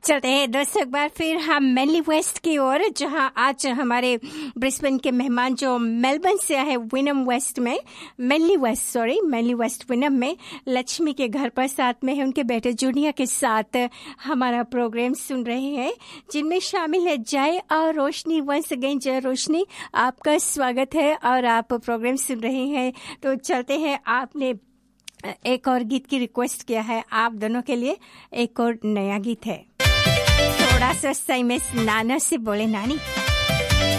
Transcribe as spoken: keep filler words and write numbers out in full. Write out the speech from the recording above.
चलते हैं दोस्तों एक बार फिर हम मेनली वेस्ट की ओर, जहां आज हमारे ब्रिस्बेन के मेहमान जो मेलबर्न से आए विनम वेस्ट में mainly waste sorry mainly waste विनम में लक्ष्मी के घर पर साथ में है उनके बेटे जूनिया के साथ हमारा प्रोग्राम सुन रहे हैं, जिनमें शामिल है जय और रोशनी। वंस अगेन जय रोशनी, आपका स्वागत है और आप प्रोग्राम सुन रहे हैं। तो चलते हैं, आपने एक और गीत की रिक्वेस्ट किया है, आप दोनों के लिए एक और नया गीत है। थोड़ा सा सही में नाना से बोले नानी।